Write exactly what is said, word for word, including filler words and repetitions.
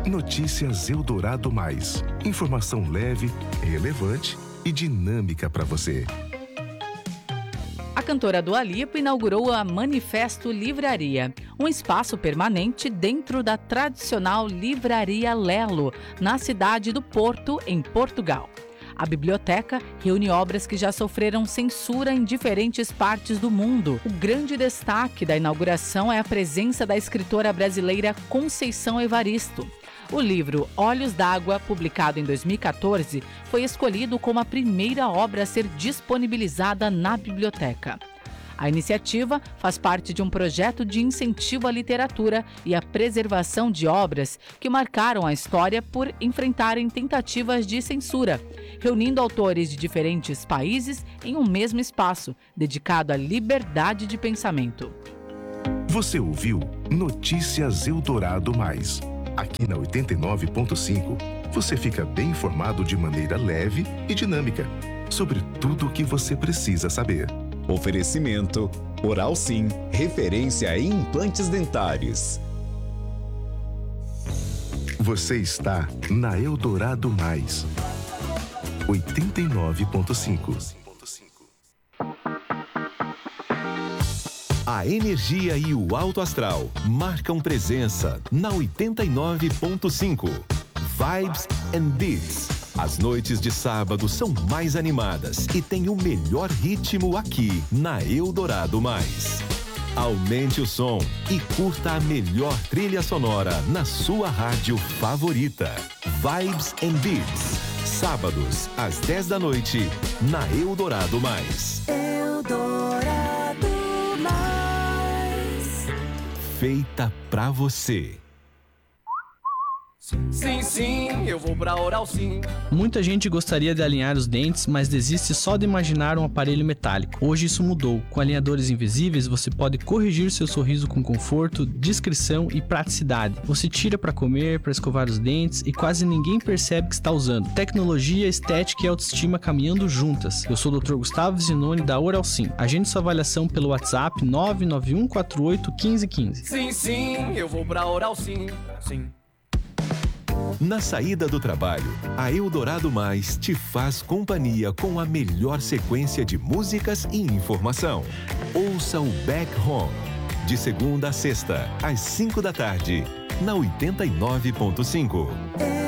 Notícias Eldorado Mais. Informação leve, relevante e dinâmica para você. A cantora Dua Lipa inaugurou a Manifesto Livraria, um espaço permanente dentro da tradicional Livraria Lelo, na cidade do Porto, em Portugal. A biblioteca reúne obras que já sofreram censura em diferentes partes do mundo. O grande destaque da inauguração é a presença da escritora brasileira Conceição Evaristo. O livro Olhos d'Água, publicado em dois mil e quatorze, foi escolhido como a primeira obra a ser disponibilizada na biblioteca. A iniciativa faz parte de um projeto de incentivo à literatura e à preservação de obras que marcaram a história por enfrentarem tentativas de censura, reunindo autores de diferentes países em um mesmo espaço, dedicado à liberdade de pensamento. Você ouviu Notícias Eldorado Mais. Aqui na oitenta e nove ponto cinco, você fica bem informado de maneira leve e dinâmica sobre tudo o que você precisa saber. Oferecimento Oral Sim, referência em implantes dentários. Você está na Eldorado Mais, oitenta e nove ponto cinco. A energia e o alto astral marcam presença na oitenta e nove ponto cinco. Vibes and Beats. As noites de sábado são mais animadas e tem o melhor ritmo aqui na Eldorado Mais. Aumente o som e curta a melhor trilha sonora na sua rádio favorita. Vibes and Beats. Sábados, às dez da noite, na Eldorado Mais. Eldorado Mais. Feita pra você. Sim, sim, eu vou pra Oral Sim. Muita gente gostaria de alinhar os dentes, mas desiste só de imaginar um aparelho metálico. Hoje isso mudou. Com alinhadores invisíveis, você pode corrigir seu sorriso com conforto, discrição e praticidade. Você tira para comer, para escovar os dentes e quase ninguém percebe que está usando. Tecnologia, estética e autoestima caminhando juntas. Eu sou o doutor Gustavo Zinoni da Oral Sim. Agende sua avaliação pelo WhatsApp nove nove um quatro oito um cinco um cinco. Sim, sim, eu vou pra Oral Sim. Sim. Na saída do trabalho, a Eldorado Mais te faz companhia com a melhor sequência de músicas e informação. Ouça o Back Home, de segunda a sexta, às cinco da tarde, na oitenta e nove ponto cinco.